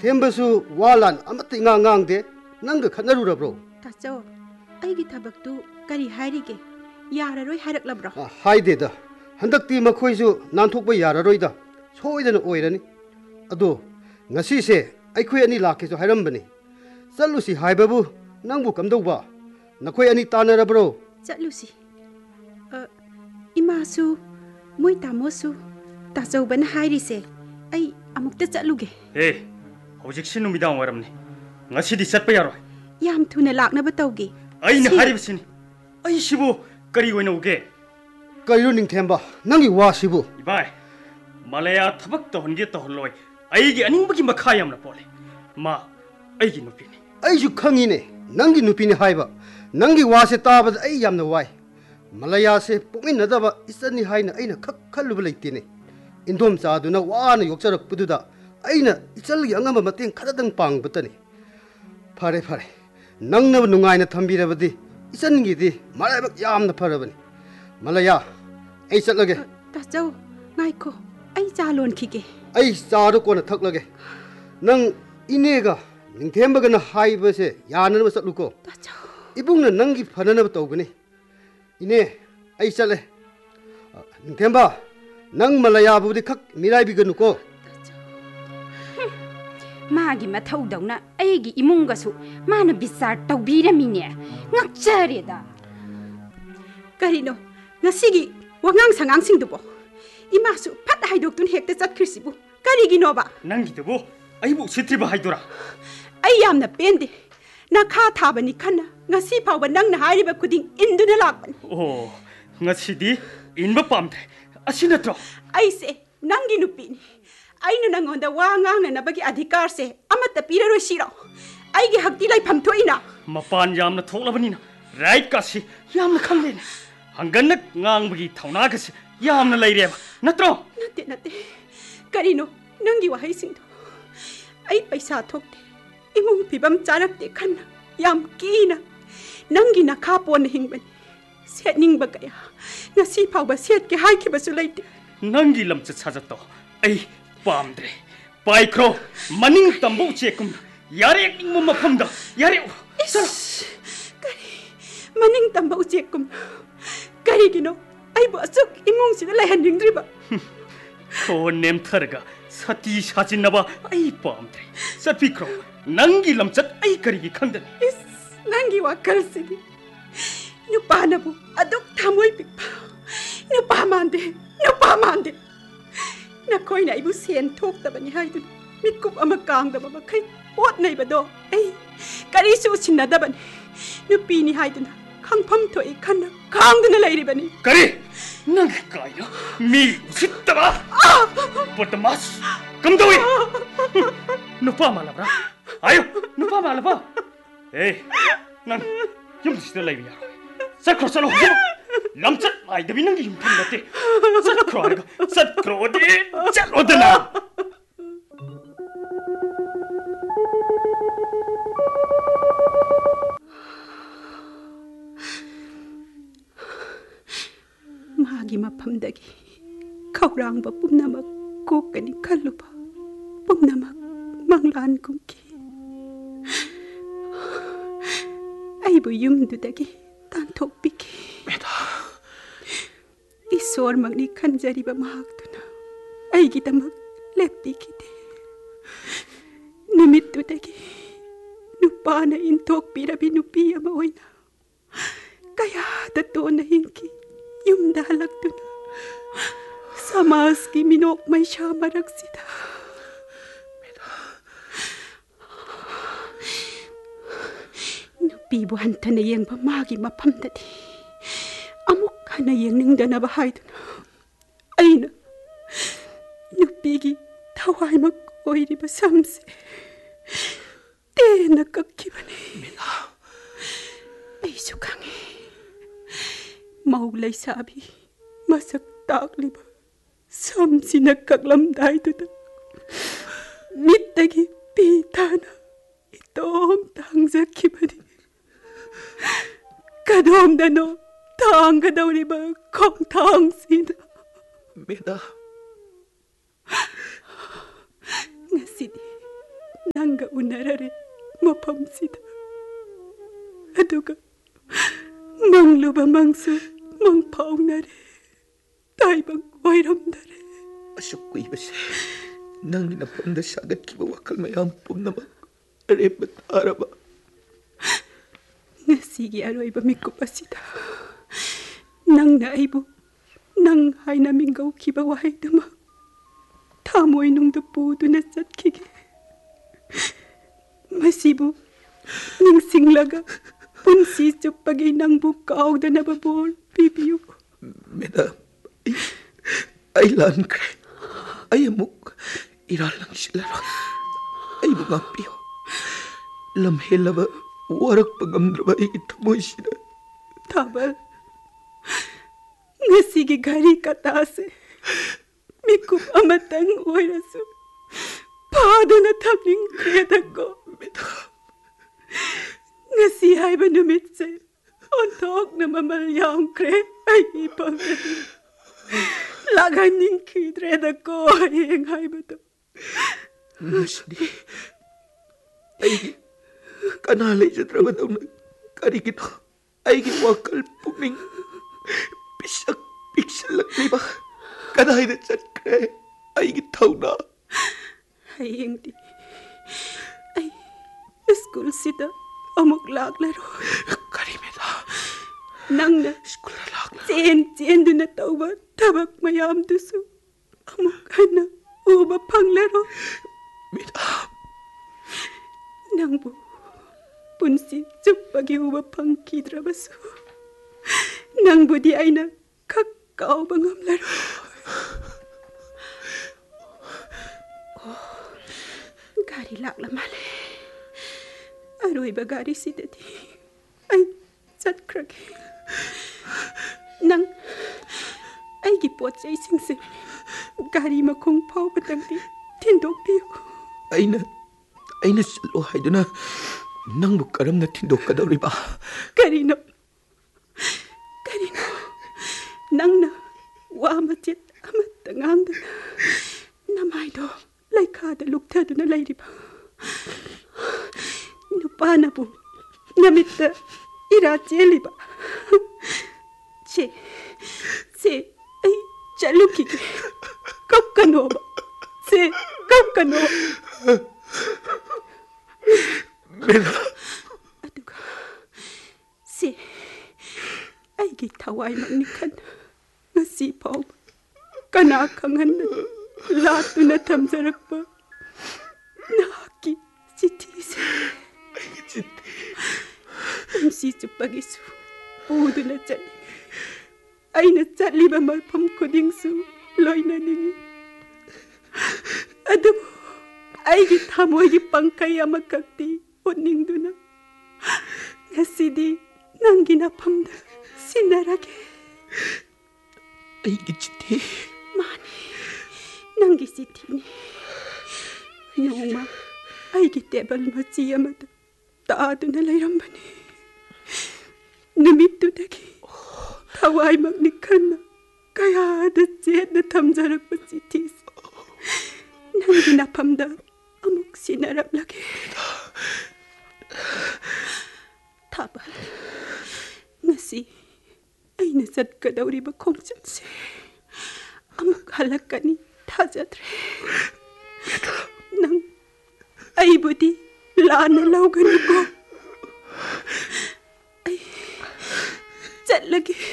ꯊꯦꯝꯕꯁꯨ ꯋꯥꯂꯥꯟ ꯑꯃꯠꯇ ꯉꯥꯡꯗꯦ ꯅꯪꯒ ꯈꯠꯅꯔꯨꯔꯕ꯭ꯔꯣ ꯇꯥꯆꯧ ꯑꯩꯒꯤ ꯊꯕꯛꯇꯨ ꯀꯔꯤ ꯍꯥꯏꯔꯤꯒꯦ ꯌꯥꯔꯔꯣꯏ ꯍꯥꯏꯔꯛꯂꯕ꯭ꯔꯣ ꯍꯥꯏꯗꯦꯗ ꯍꯟꯗꯛꯇꯤ ꯃꯈꯣꯏꯁꯨ ꯅꯥꯟꯊꯣꯛꯄ ꯌꯥꯔꯔꯣꯏꯗ ꯁꯣꯏꯗꯅ ꯑꯣꯏꯔꯅꯤ ꯑꯗꯣ ꯉꯁꯤꯁꯦ ꯑꯩꯈꯣꯏ ꯑꯅꯤ ꯂꯥꯛꯀꯦꯁꯨ ꯍꯥꯏꯔꯝꯕꯅꯤ ꯆꯠꯂꯨꯁꯤ ꯍꯥꯏꯕꯕꯨ ꯅꯪꯕꯨ ꯀꯝꯗꯧꯕ ꯅꯈꯣꯏ ꯑꯅꯤ ꯇꯥꯟꯅꯔꯕ꯭ꯔꯣ ꯆꯠꯂꯨꯁꯤ ꯏꯃꯥꯁꯨ ꯃꯣꯏ ꯇꯥꯃꯣꯁꯨ ꯇꯥꯆꯧꯕꯅ ꯍꯥꯏꯔꯤꯁꯦ ꯑꯩ ꯑꯃꯨꯛꯇ ꯆꯠꯂꯨꯒꯦ ꯍꯧꯖꯤꯛꯁꯤ ꯅꯨꯃꯤꯗꯥꯡ ꯋꯥꯏꯔꯝꯅꯤ ꯉꯁꯤꯗꯤ ꯆꯠꯄ ꯌꯥꯔꯣꯏ ꯌꯥꯝ ꯊꯨꯅ ꯂꯥꯛꯅꯕ ꯇꯧꯒꯦ ꯑꯩꯅ ꯍꯥꯏꯔꯤꯕꯁꯤꯅꯤ ꯑꯩꯁꯤꯕꯨ ꯀꯔꯤ ꯑꯣꯏꯅ ꯎꯒꯦ ꯀꯔꯤꯅꯣ ꯅꯤꯡꯊꯦꯝꯕ ꯅꯪꯒꯤ ꯋꯥꯁꯤꯕꯨ 이봐이 말레야ꯊꯕꯛ ꯇꯧꯍꯟꯒꯦ ꯇꯧꯍꯜꯂꯣꯏ ꯑꯩꯒꯤ ꯑꯅꯤꯡꯕꯒꯤ ꯃꯈꯥ ꯌꯥꯝꯅ ꯄꯣꯜꯂꯦ ꯃꯥ ꯑꯩꯒꯤ ꯅꯨꯄꯤꯅꯤ ꯑꯩꯁꯨ ꯈꯪꯉꯤꯅꯦ ꯅꯪꯒꯤ ꯅꯨꯄꯤꯅꯤ ꯍꯥꯏꯕ ꯅꯪꯒꯤ ꯋꯥꯁꯦ ꯇꯥꯕꯗ ꯑꯩ ꯌꯥꯝꯅ ꯋꯥꯏ ꯃꯂꯌꯥꯁꯦ ꯄꯣꯛꯃꯤꯟꯅꯗꯕ ꯏꯆꯟꯅꯤ ꯍꯥꯏꯅ ꯑꯩꯅ ꯈꯜꯂꯨꯕ ꯂꯩꯇꯦꯅꯦ ꯏꯟꯗꯣꯝꯆꯥꯗꯨꯅ ꯋꯥꯅ ꯌꯣꯛꯆꯔꯛꯄꯗꯨꯗ ꯑꯩꯅ ꯏꯆꯜꯒꯤ ꯑꯉꯝꯕ ꯃꯇꯦꯡ ꯈꯔꯗꯪ ꯄꯥꯡꯕꯇꯅꯤ ꯐꯔꯦ ꯐꯔꯦ ꯅꯪꯅꯕ ꯅꯨꯡꯉꯥꯏꯅ ꯊꯝꯕꯤꯔꯕꯗꯤ ꯏꯆꯟꯒꯤꯗꯤ ꯃꯔꯥꯏꯕꯛ ꯌꯥꯝꯅ ꯐꯔꯕꯅꯤ ꯃꯂꯌꯥ ꯑꯩ ꯆꯠꯂꯒꯦ ꯇꯥꯆꯧ ꯉꯥꯏꯈꯣ ꯑꯩ ꯆꯥ ꯂꯣꯟꯈꯤꯒꯦ ꯑꯩ ꯆꯥꯗꯣ ꯀꯣꯟꯅ ꯊꯛꯂꯒꯦ ꯅꯪ ꯏꯅꯦꯒ ꯅꯤꯡꯊꯦꯝꯕꯒꯅ ꯍꯥꯏꯕꯁꯦ ꯌꯥꯅꯅꯕ ꯆꯠꯂꯨꯀꯣ ꯇꯥꯆꯧ 이봉은 낭기 파나나부 떠오그니 이네 아이 짤래 닝템바 낭 말라야 부디 칵 미라이비거누고 마기 마타우다우나 아이기 이몽가수 마나 비싸 떠비라미네 ꯉꯛꯆꯔꯦꯗ ꯀꯔꯤꯅꯣ ꯉꯁꯤꯒꯤ ꯋꯥꯉꯥꯡ ꯁꯉꯥꯡꯁꯤꯡꯗꯨꯕꯣ 이마수 ꯐꯠ ꯍꯥꯏꯗꯣꯛꯇꯨꯅ ꯍꯦꯛꯇ ꯆꯠꯈ꯭ꯔꯤꯁꯤꯕꯨ ꯀꯔꯤꯒꯤꯅꯣꯕ ꯅꯪꯒꯤꯗꯨꯕꯨ ꯑꯩꯕꯨ ꯎꯁꯤꯠꯇ꯭ꯔꯤꯕ ꯍꯥꯏꯗꯣꯔꯥ ꯑꯩ ꯌꯥꯝꯅ ꯄꯦꯟꯗꯦ ꯅꯈꯥ ꯊꯥꯕꯅꯤ ꯈꯟꯅ ꯉꯁꯤ ꯐꯥꯎꯕ ꯅꯪꯅ ꯍꯥꯏꯔꯤꯕ ꯈꯨꯗꯤꯡ ꯏꯟꯗꯨꯅ ꯂꯥꯛꯄꯅꯤ ꯉꯁꯤꯗꯤ ꯏꯟꯕ ꯄꯥꯝꯗ꯭ꯔꯦ ꯑꯁꯤ ꯅꯠꯇ꯭ꯔꯣ ꯑꯩꯁꯦ ꯅꯪꯒꯤ ꯅꯨꯄꯤꯅꯤ ꯑꯩꯅ ꯅꯪꯉꯣꯟꯗ ꯋꯥ ꯉꯥꯡꯅꯅꯕꯒꯤ ꯑꯙꯤꯀꯥꯔꯁꯦ ꯑꯃꯠꯇ ꯄꯤꯔꯔꯣꯏ ꯁꯤꯔꯣ ꯑꯩꯒꯤ ꯍꯛꯇꯤ ꯂꯩꯐꯝ ꯊꯣꯛꯏꯅ ꯃꯄꯥꯟ ꯌꯥꯝꯅ ꯊꯣꯛꯂꯕꯅꯤꯅ ꯔꯥꯏꯠ ꯀꯥꯁꯤ ꯌꯥꯝꯅ ꯈꯪꯂꯦꯅꯦ ꯍꯪꯒꯟꯅ ꯉꯥꯡꯕꯒꯤ ꯊꯧꯅꯥꯒꯁꯤ ꯌꯥꯝꯅ ꯂꯩꯔꯦꯕ ꯅꯠꯇ꯭ꯔꯣ ꯅꯠꯇꯦ ꯀꯔꯤꯅꯣ ꯅꯪꯒꯤ ꯋꯥꯍꯩꯁꯤꯡꯗꯣ ꯑꯩ ꯄꯩꯁꯥ ꯊꯣꯛꯇꯦ 이몽 비밤 짜락대 칸나 얌 끼나 낭기 나카 본 행በ니 셋닝바 가야 나시 파우바 셋게 하이키바수 라이트 낭기 람츠 찾았다 에이 빰드레 바이크로 마닝 담보 제꿈 야레 닝몸마 펌다 야레 서로 까리 마닝 담보 제꿈 까리기노 아이보 쑥 이몽시를 라이한닝드리바 코 냄터르가 사티 사진나바 아이 빰드레 사피크로 낭기 람츠 아이 가리기 칸데 낭기 와칼시기 누파나부 아독 타모이 빅파 누파만데 나코이나 이부 센 톡다바니 하이두 미꿉 아마 깡다바 마카이 옷나이바도 에이 까리수 신나다바니 누피니 하이두나 강펌 토이 칸나 강드나 라이리바니 까리 낭기 까이나 미 우싯다바 버터마스 감도이 누파 말라브라 아유 누파 말라바 에이 난 юм시들 라이비야 사크로살로 람차 아이더비 낭기 юм탄 같대 사크로아가 사크로디 잘로드나 마기 마팜다기 카우랑바 뿜나막 kokani kalluba pumnamak manglan kumki aibu yumdudagi tanthokpiki 메다 isor magni khanjariba mahaktuna aigidamak leppikide numittudagi nupana intokpirabi nupi ama oina kayada tona hinki yumda halaktuna समाज की मिनोक में शामा रक्सिता नुपीबु हंथना येंगबा मागी मफमददी अमुक हना येंगनिंगदनबा हाइदुना अइना नुपीगी थवाइमक ओइरिबा समसे तेना कक्किबने मेना अइसु खांगे मौ लैसाबी मसक ताकलिबा समसिना कगलमदाइदुदा मित्तगी पीताना इतोम तांगजखिबनी कदोमदनो तांगदौरिबा खोंथांसिना मेदा ngasi디 ꯅꯪꯒ ꯎꯅꯔꯔꯦ ꯃꯐꯝꯁꯤꯗ ꯑꯗꯨꯒ ꯃꯪꯂꯨꯕ ꯃꯪꯁꯨ ꯃꯪ ꯐꯥꯎꯅꯔꯦ ꯇꯥꯏꯕꯪ ꯑꯣꯏꯔꯝꯗꯔꯦ ꯑꯁꯨꯛ ꯀꯨꯏꯕꯁꯦ ꯅꯪꯒꯤ ꯅꯐꯝꯗ ꯁꯥꯒꯠꯈꯤꯕ ꯋꯥꯈꯜ ꯃꯌꯥꯝ ꯄꯨꯝꯅꯃꯛ ꯑꯔꯦꯝꯕ ꯇꯥꯔꯕ ꯉꯁꯤꯒꯤ ꯑꯔꯣꯏꯕ ꯃꯤꯀꯨꯞ ꯑꯁꯤꯗ ꯅꯪꯅ ꯑꯩꯕꯨ ꯅꯪ ꯍꯥꯏꯅ ꯃꯤꯡꯒꯧꯈꯤꯕ ꯋꯥꯍꯩꯗꯨꯃ ꯊꯃꯣꯏꯅꯨꯡꯗ ꯄꯨꯗꯨꯅ ꯆꯠꯈꯤꯒꯦ ꯃꯁꯤꯕꯨ ꯅꯤꯡꯁꯤꯡꯂꯒ ꯄꯨꯟꯁꯤ ꯆꯨꯞꯄꯒꯤ ꯅꯪꯕꯨ ꯀꯥꯎꯗꯅꯕ ꯕꯣꯔ ꯄꯤꯕꯤꯌꯨ ꯃꯦꯗꯥꯝ ꯑꯩ ꯂꯥꯟꯈ꯭ꯔꯦ ꯑꯩ ꯑꯃꯨꯛ ꯏꯔꯥꯜ ꯂꯪꯁꯤꯜꯂꯔꯣꯏ ꯑꯩꯕꯨ ꯉꯥꯛꯄꯤꯌꯨ ꯂꯝꯍꯦꯜꯂꯕ ꯋꯥꯔꯛꯄ ꯉꯝꯗ꯭ꯔꯕ ꯑꯩꯒꯤ ꯊꯃꯣꯏꯁꯤꯗ ꯊꯥꯕꯜ ꯉꯁꯤꯒꯤ ꯘꯔꯤ ꯀꯇꯥꯁꯦ ꯃꯤꯀꯨꯞ ꯑꯃꯇꯪ ꯑꯣꯏꯔꯁꯨ ꯐꯥꯗꯨꯅ ꯊꯝꯅꯤꯡꯈ꯭ꯔꯦꯗꯀꯣ ngasi hai ba numit se on thok na mamal yam kre ai pang lagan ning khidre da ko heng hai ba to ngasi ai kana le jatra ba dum kari ki to ai ki wakal puming pisak pixel ni ba kada ida chat kre ai ki thauna heng di ai school sita amuk laklaro kari meda nangna school lakla chen duna tawba thabak mayam dusu amuk hana uba panglaro meda nangbu punsi chuppagi uba pangkidrabasu nangbu di aina kakkau bangamlaro gari lakla male aroiba gari sidati ai chatkrage nang ai gi pot chai singse gari makhong phau batangti thindok piu aina chalo haiduna nangbu karamna thindok kadawriba karino nangna wa machet amatta ngangdana namaido laikhada luktaduna lairiba nupanabu namitta ira cheliba che ai chaluki kapkano meda aduga se ai gi thawai magni khan ngasi pau kana khangan latuna thamjarakpa naki chithi se si chupagisu puduna chali aina chaliba mafam khudingsu loina ningi adabu aigi thamoigi pangkai amakakti oningduna ngasidi nangi nafamda sinarage aigi chithi mani nangi chithi ni noma aigi table machi amada taaduna lairambani numitudagi thawai magni khanna kayada chetna thamjarakpa chithi nangi nafamda amuk sinaraplage thaba ngasi aina chatkadawriba khongchatse amuk halakani thajatre nang aibudi lana lauganuko ai chatlage